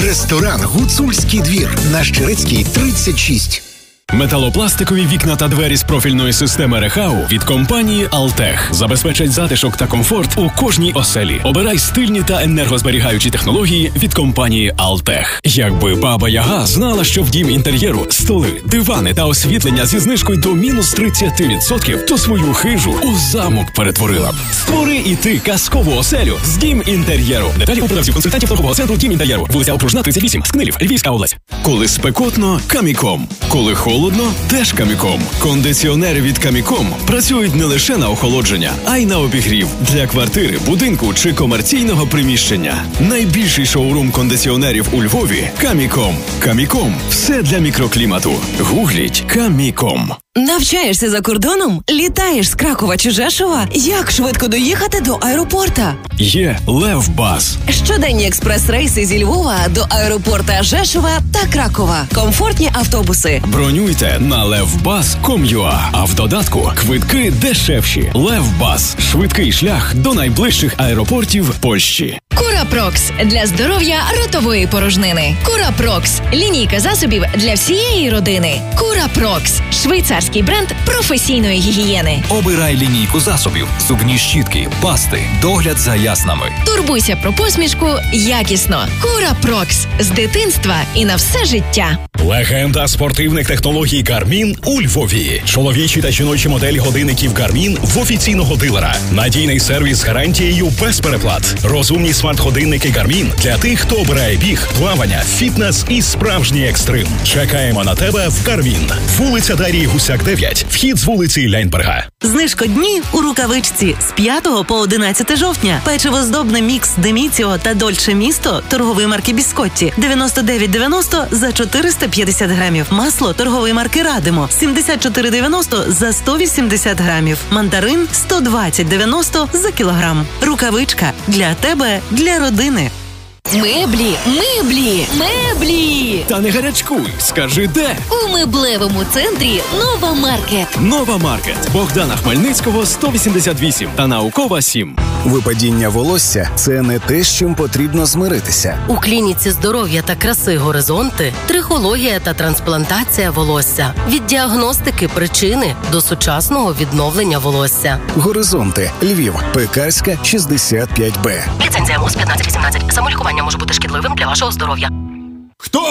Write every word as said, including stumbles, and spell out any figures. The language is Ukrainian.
Ресторан «Гуцульський двір» на Щерецькій, тридцять шість. Металопластикові вікна та двері з профільної системи Рехау від компанії «Алтех» забезпечать затишок та комфорт у кожній оселі. Обирай стильні та енергозберігаючі технології від компанії «Алтех». Якби Баба Яга знала, що в дім інтер'єру столи, дивани та освітлення зі знижкою до мінус тридцять відсотків, то свою хижу у замок перетворила б. Створи і ти казкову оселю з дім інтер'єру. Деталі у продавців-консультантів торгового центру «Дім інтер'єру». Вулиця Окружна, тридцять вісім, Скнилів, Львівська область. Коли спекотно – Каміком. Коли холодно Холодно – теж Каміком. Кондиціонери від Каміком працюють не лише на охолодження, а й на обігрів для квартири, будинку чи комерційного приміщення. Найбільший шоурум кондиціонерів у Львові – Каміком. Каміком – все для мікроклімату. Гугліть Каміком. Навчаєшся за кордоном? Літаєш з Кракова чи Жешова? Як швидко доїхати до аеропорта? Є Левбас. Щоденні експрес-рейси зі Львова до аеропорта Жешова та Кракова. Комфортні автобуси. Бронюйте на левбас крапка ком крапка ю а, а в додатку квитки дешевші. Левбас – швидкий шлях до найближчих аеропортів Польщі. Курапрокс – для здоров'я ротової порожнини. Курапрокс – лінійка засобів для всієї родини. Курапрокс – швейцарський бренд професійної гігієни. Обирай лінійку засобів, зубні щітки, пасти, догляд за яснами. Турбуйся про посмішку якісно. Курапрокс – з дитинства і на все життя. Легенда спортивних технологій Garmin у Львові. Чоловічі та жіночі моделі годинників Garmin в офіційного дилера. Надійний сервіс з гарантією без переплат. Розумні смарт-годинники Garmin для тих, хто обирає біг, плавання, фітнес і справжній екстрим. Чекаємо на тебе в Garmin. Вулиця Дарії Гусяк, дев'ять. Вхід з вулиці Ляйнберга. Знижкодні у Рукавичці з п'ятого по одинадцяте жовтня. Печиво-здобне мікс Деміціо та Дольче Місто торгової марки Біскотті дев'яносто дев'ять дев'яносто за чотириста п'ятдесят грамів. Масло торгової марки Радимо сімдесят чотири дев'яносто за сто вісімдесят грамів. Мандарин сто двадцять дев'яносто за кілограм. Рукавичка для тебе, для родини. Меблі, меблі, меблі! Та не гарячкуй, скажи де? У меблевому центрі Нова Маркет. Нова Маркет. Богдана Хмельницького, сто вісімдесят вісім та Наукова, сім. Випадіння волосся – це не те, з чим потрібно змиритися. У клініці здоров'я та краси «Горизонти» трихологія та трансплантація волосся. Від діагностики причини до сучасного відновлення волосся. «Горизонти», Львів, Пекарська, шістдесят п'ять Б. Ліцензія МОЗ п'ятнадцять вісімнадцять. Самолікування може бути шкідливим для вашого здоров'я. Хто